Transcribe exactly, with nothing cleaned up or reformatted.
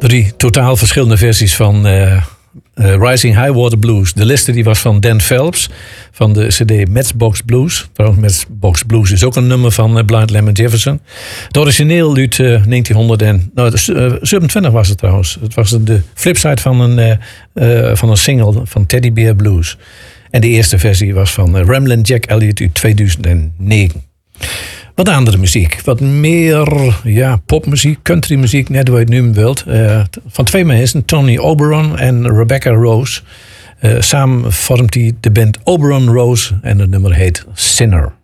Drie totaal verschillende versies van uh, uh, Rising High Water Blues. De liste die was van Dan Phelps van de cd Matchbox Blues. Trouwens, Matchbox Blues is ook een nummer van uh, Blind Lemon Jefferson. Het origineel uit uh, negentienhonderdzevenentwintig was het trouwens. Het was de flipside van een, uh, uh, van een single van Teddy Bear Blues. En de eerste versie was van uh, Ramblin' Jack Elliott uit tweeduizend negen. Wat andere muziek. Wat meer ja, popmuziek, countrymuziek, net hoe je het noemen wilt. Uh, van twee mensen, Tony Oberon en Rebecca Rose. Uh, samen vormt hij de band Oberon Rose en het nummer heet Sinner.